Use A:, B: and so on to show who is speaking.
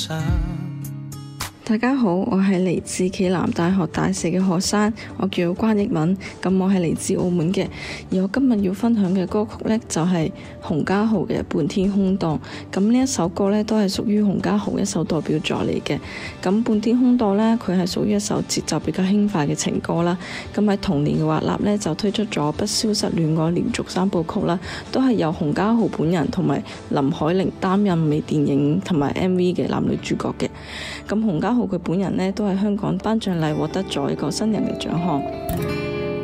A: 想。
B: 大家好，我係嚟自暨南大學大四嘅學生，我叫關奕敏，咁我係嚟自澳門嘅，而我今日要分享嘅歌曲呢，就係洪嘉豪嘅《半天空檔》，咁呢一首歌呢，都係屬於洪嘉豪一首代表作嚟嘅。咁《半天空檔》呢，佢係屬於一首節奏比較輕快嘅情歌啦。咁喺同年嘅華納呢，就推出咗《不消失戀愛》連續三部曲啦，都係由洪嘉豪本人同埋林海玲擔任微電影同埋 MV 嘅男女主角嘅。咁洪嘉豪佢本人呢，都喺香港頒獎禮獲得咗一個新人嘅獎項。